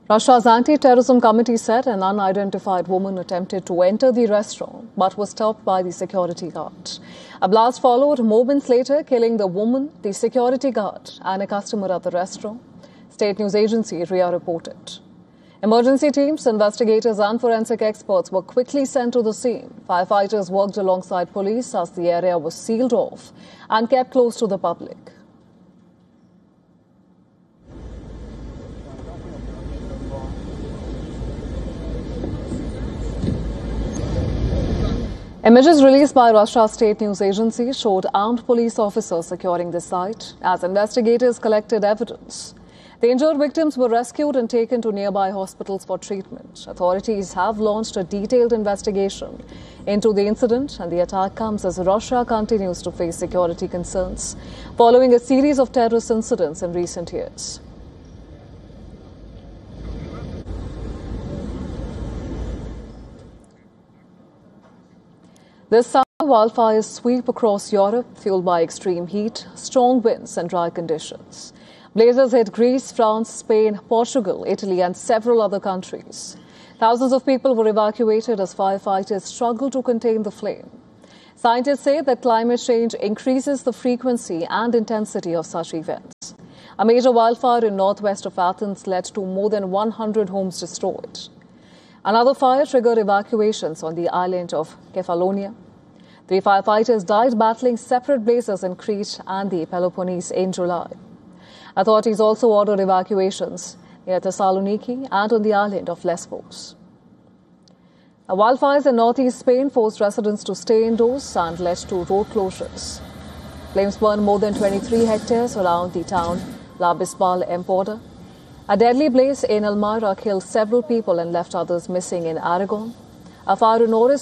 Russia's anti-terrorism committee said an unidentified woman attempted to enter the restaurant but was stopped by the security guard. A blast followed moments later, killing the woman, the security guard, and a customer at the restaurant. State news agency RIA reported. Emergency teams, investigators, and forensic experts were quickly sent to the scene. Firefighters worked alongside police as the area was sealed off and kept close to the public. Images released by Russia's state news agency showed armed police officers securing the site as investigators collected evidence. The injured victims were rescued and taken to nearby hospitals for treatment. Authorities have launched a detailed investigation into the incident, and the attack comes as Russia continues to face security concerns following a series of terrorist incidents in recent years. This summer, wildfires sweep across Europe, fueled by extreme heat, strong winds and dry conditions. Blazes hit Greece, France, Spain, Portugal, Italy and several other countries. Thousands of people were evacuated as firefighters struggled to contain the flame. Scientists say that climate change increases the frequency and intensity of such events. A major wildfire in northwest of Athens led to more than 100 homes destroyed. Another fire triggered evacuations on the island of Kefalonia. 3 firefighters died battling separate blazes in Crete and the Peloponnese in July. Authorities also ordered evacuations near Thessaloniki and on the island of Lesbos. Wildfires in northeast Spain forced residents to stay indoors and led to road closures. Flames burned more than 23 hectares around the town La Bisbal Empordà. A deadly blaze in Elmira killed several people and left others missing in Aragon. A fire in Oris